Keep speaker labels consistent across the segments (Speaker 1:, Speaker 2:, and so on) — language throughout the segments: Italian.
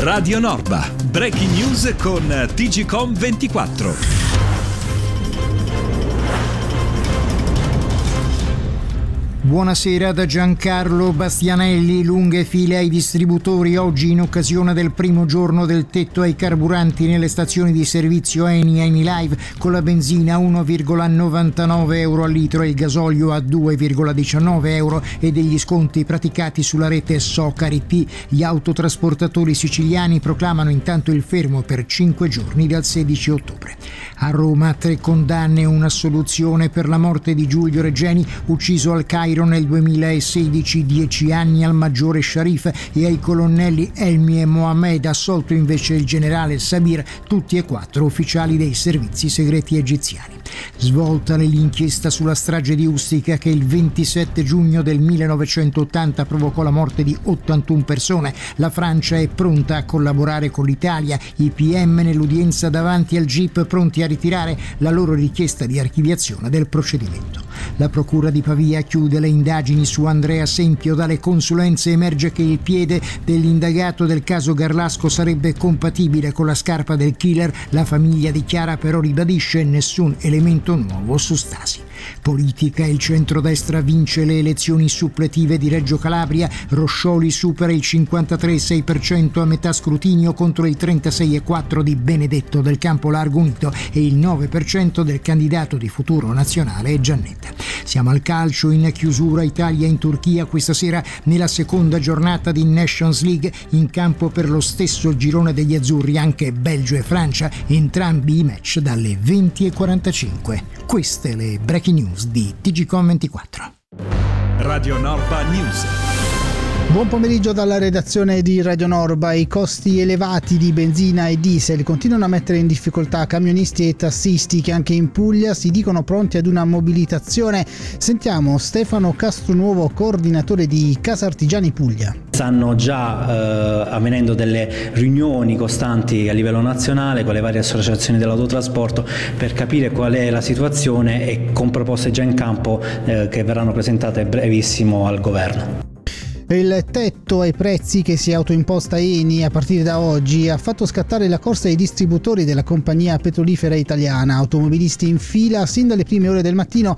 Speaker 1: Radio Norba, breaking news con TGcom 24.
Speaker 2: Buonasera da Giancarlo Bastianelli. Lunghe file ai distributori oggi in occasione del primo giorno del tetto ai carburanti nelle stazioni di servizio Eni Live, con la benzina a 1,99 euro al litro e il gasolio a 2,19 euro e degli sconti praticati sulla rete Socari P. Gli autotrasportatori siciliani proclamano intanto il fermo per 5 giorni dal 16 ottobre. A Roma 3 condanne e un'assoluzione per la morte di Giulio Regeni, ucciso al Cairo nel 2016, 10 anni al maggiore Sharif e ai colonnelli Elmi e Mohamed, assolto invece il generale Sabir, tutti e 4 ufficiali dei servizi segreti egiziani. Svolta l'inchiesta sulla strage di Ustica che il 27 giugno del 1980 provocò la morte di 81 persone. La Francia è pronta a collaborare con l'Italia, i PM nell'udienza davanti al GIP pronti a ritirare la loro richiesta di archiviazione del procedimento. La Procura di Pavia chiude le indagini su Andrea Sempio. Dalle consulenze emerge che il piede dell'indagato del caso Garlasco sarebbe compatibile con la scarpa del killer. La famiglia dichiara però ribadisce nessun elemento nuovo su Stasi. Politica: il centrodestra vince le elezioni suppletive di Reggio Calabria. Roscioli supera il 53,6% a metà scrutinio contro il 36,4% di Benedetto del Campo Largo Unito e il 9% del candidato di Futuro Nazionale Giannetta. Siamo al calcio. In chiusura Italia in Turchia questa sera nella seconda giornata di Nations League. In campo per lo stesso girone degli azzurri anche Belgio e Francia, entrambi i match dalle 20:45. Queste le breaking news di TGcom 24.
Speaker 1: Radio Norba News.
Speaker 3: Buon pomeriggio dalla redazione di Radio Norba. I costi elevati di benzina e diesel continuano a mettere in difficoltà camionisti e tassisti che anche in Puglia si dicono pronti ad una mobilitazione. Sentiamo Stefano Castronuovo, coordinatore di Casartigiani Puglia.
Speaker 4: Stanno già avvenendo delle riunioni costanti a livello nazionale con le varie associazioni dell'autotrasporto per capire qual è la situazione e con proposte già in campo che verranno presentate brevissimo al governo.
Speaker 3: Il tetto ai prezzi che si è autoimposta Eni a partire da oggi ha fatto scattare la corsa ai distributori della compagnia petrolifera italiana. Automobilisti in fila sin dalle prime ore del mattino,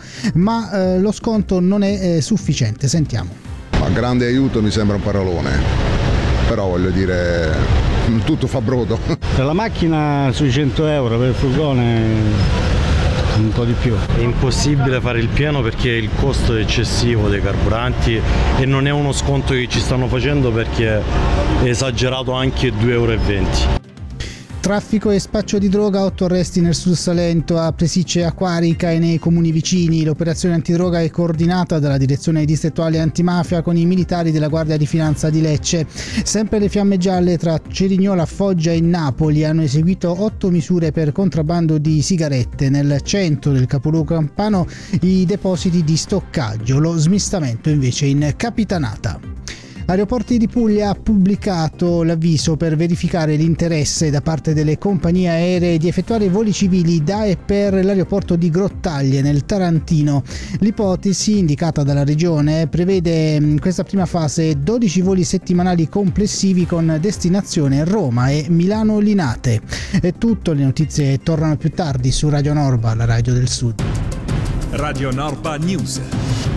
Speaker 3: ma lo sconto non è sufficiente. Sentiamo.
Speaker 5: Ma grande aiuto mi sembra un parolone, però voglio dire, tutto fa brodo.
Speaker 6: Per la macchina sui 100 euro, per il furgone un po' di più.
Speaker 7: È impossibile fare il pieno perché il costo è eccessivo dei carburanti e non è uno sconto che ci stanno facendo perché è esagerato anche 2,20 euro.
Speaker 3: Traffico e spaccio di droga, 8 arresti nel Sud Salento, a Presicce, Aquarica e nei comuni vicini. L'operazione antidroga è coordinata dalla direzione distrettuale antimafia con i militari della Guardia di Finanza di Lecce. Sempre le fiamme gialle tra Cerignola, Foggia e Napoli hanno eseguito 8 misure per contrabbando di sigarette. Nel centro del capoluogo campano i depositi di stoccaggio, lo smistamento invece in Capitanata. Aeroporti di Puglia ha pubblicato l'avviso per verificare l'interesse da parte delle compagnie aeree di effettuare voli civili da e per l'aeroporto di Grottaglie nel Tarantino. L'ipotesi indicata dalla regione prevede in questa prima fase 12 voli settimanali complessivi con destinazione Roma e Milano Linate. È tutto, le notizie tornano più tardi su Radio Norba, la radio del Sud.
Speaker 1: Radio Norba News.